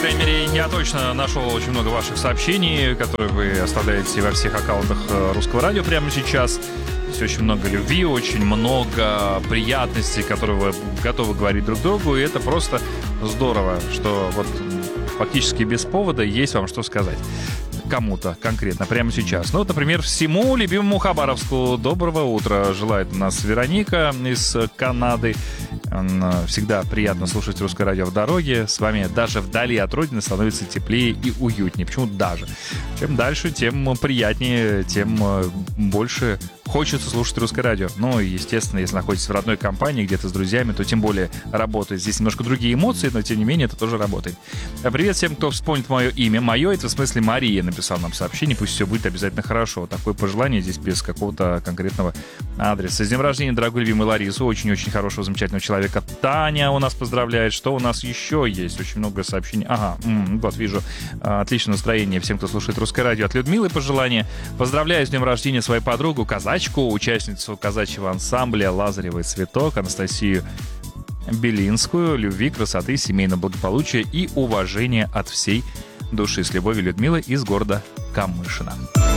крайней мере, я точно нашел очень много ваших сообщений, которые вы оставляете во всех аккаунтах Русского радио прямо сейчас. Здесь очень много любви, очень много приятностей, которые вы готовы говорить друг другу. И это просто здорово, что вот фактически без повода есть вам что сказать кому-то конкретно прямо сейчас. Ну, вот, например, всему любимому Хабаровску доброго утра желает у нас Вероника из Канады. Всегда приятно слушать Русское радио в дороге. С вами даже вдали от родины становится теплее и уютнее. Почему даже? Чем дальше, тем приятнее, тем больше хочется слушать Русское радио. Ну, и, естественно, если находитесь в родной компании, где-то с друзьями, то тем более работает. Здесь немножко другие эмоции, но, тем не менее, это тоже работает. Привет всем, кто вспомнит мое имя. Мое, это в смысле Мария написала нам сообщение. Пусть все будет обязательно хорошо. Такое пожелание здесь без какого-то конкретного адреса. С днем рождения, дорогой любимый Ларису. Очень-очень хорошего, замечательного человека. Таня у нас поздравляет. Что у нас еще есть? Очень много сообщений. Ага, вот вижу. Отличное настроение всем, кто слушает Русское радио. От Людмилы пожелание. Поздравляю с днем рождения свою подругу, казачку, участницу казачьего ансамбля «Лазаревый цветок» Анастасию Белинскую. Любви, красоты, семейного благополучия и уважения от всей души. С любовью, Людмила из города Камышино.